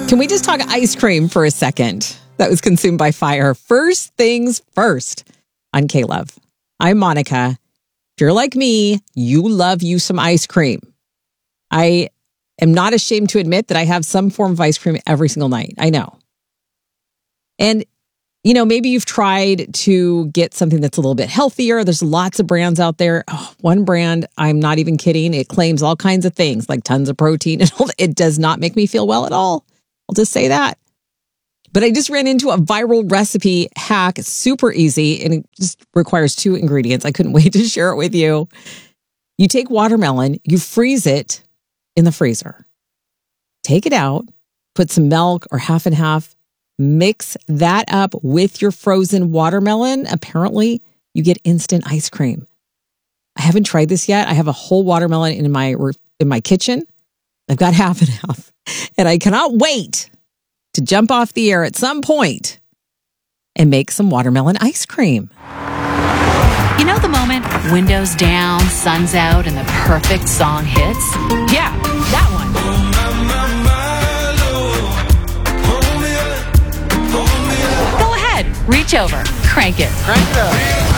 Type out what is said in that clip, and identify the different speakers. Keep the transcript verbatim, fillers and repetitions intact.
Speaker 1: Can we just talk ice cream for a second that was consumed by fire? First things first on K-Love. I'm Monica. If you're like me, you love you some ice cream. I am not ashamed to admit that I have some form of ice cream every single night. I know. And, you know, maybe you've tried to get something that's a little bit healthier. There's lots of brands out there. Oh, one brand, I'm not even kidding. It claims all kinds of things like tons of protein. And all. It does not make me feel well at all. I'll just say that. But I just ran into a viral recipe hack. It's super easy and it just requires two ingredients. I couldn't wait to share it with you. You take watermelon, you freeze it in the freezer. Take it out, put some milk or half and half, mix that up with your frozen watermelon. Apparently, you get instant ice cream. I haven't tried this yet. I have a whole watermelon in my in my kitchen. I've got half and half. And I cannot wait to jump off the air at some point and make some watermelon ice cream.
Speaker 2: You know the moment, windows down, sun's out, and the perfect song hits? Yeah, that one. Go ahead, reach over, crank it.
Speaker 3: Crank it up.